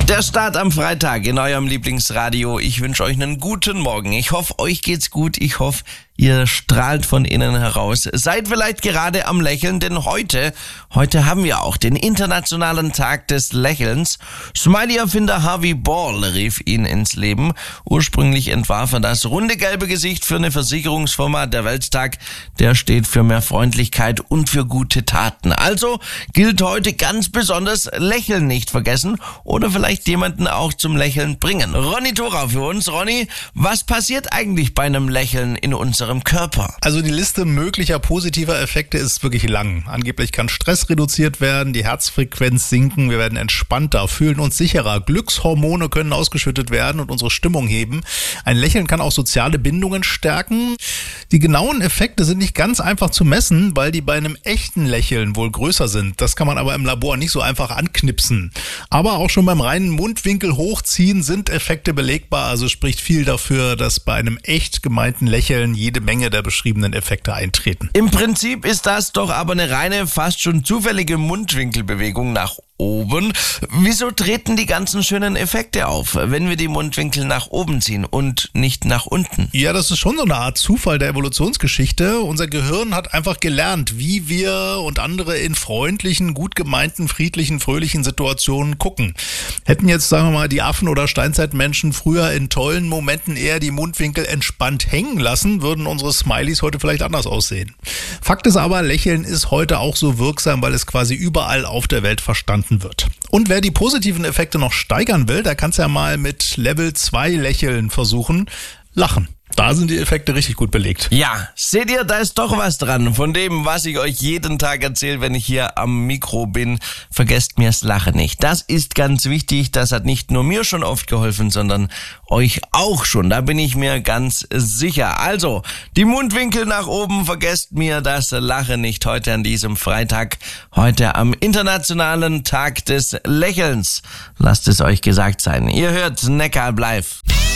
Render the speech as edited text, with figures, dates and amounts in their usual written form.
Der Start am Freitag in eurem Lieblingsradio. Ich wünsche euch einen guten Morgen. Ich hoffe, euch geht's gut. Ich hoffe, ihr strahlt von innen heraus. Seid vielleicht gerade am Lächeln, denn heute haben wir auch den Internationalen Tag des Lächelns. Smiley-Erfinder Harvey Ball rief ihn ins Leben. Ursprünglich entwarf er das runde gelbe Gesicht für eine Versicherungsfirma. Der Welttag, der steht für mehr Freundlichkeit und für gute Taten. Also gilt heute ganz besonders, Lächeln nicht vergessen oder vielleicht jemanden auch zum Lächeln bringen. Ronny Thora für uns. Ronny, was passiert eigentlich bei einem Lächeln in unserem Körper? Also die Liste möglicher positiver Effekte ist wirklich lang. Angeblich kann Stress reduziert werden, die Herzfrequenz sinken, wir werden entspannter, fühlen uns sicherer, Glückshormone können ausgeschüttet werden und unsere Stimmung heben. Ein Lächeln kann auch soziale Bindungen stärken. Die genauen Effekte sind nicht ganz einfach zu messen, weil die bei einem echten Lächeln wohl größer sind. Das kann man aber im Labor nicht so einfach anknipsen. Aber auch schon beim reinen Mundwinkel hochziehen sind Effekte belegbar, also spricht viel dafür, dass bei einem echt gemeinten Lächeln jede Menge der beschriebenen Effekte eintreten. Im Prinzip ist das doch aber eine reine, fast schon zufällige Mundwinkelbewegung nach oben. Wieso treten die ganzen schönen Effekte auf, wenn wir die Mundwinkel nach oben ziehen und nicht nach unten? Ja, das ist schon so eine Art Zufall der Evolutionsgeschichte. Unser Gehirn hat einfach gelernt, wie wir und andere in freundlichen, gut gemeinten, friedlichen, fröhlichen Situationen gucken. Hätten jetzt, sagen wir mal, die Affen oder Steinzeitmenschen früher in tollen Momenten eher die Mundwinkel entspannt hängen lassen, würden unsere Smileys heute vielleicht anders aussehen. Fakt ist aber, Lächeln ist heute auch so wirksam, weil es quasi überall auf der Welt verstanden wird. Und wer die positiven Effekte noch steigern will, der kann es ja mal mit Level 2 Lächeln versuchen. Lachen. Da sind die Effekte richtig gut belegt. Ja, seht ihr, da ist doch was dran. Von dem, was ich euch jeden Tag erzähle, wenn ich hier am Mikro bin, vergesst mir das Lachen nicht. Das ist ganz wichtig. Das hat nicht nur mir schon oft geholfen, sondern euch auch schon. Da bin ich mir ganz sicher. Also, die Mundwinkel nach oben, vergesst mir das Lachen nicht heute an diesem Freitag. Heute am Internationalen Tag des Lächelns. Lasst es euch gesagt sein. Ihr hört Neckarb live.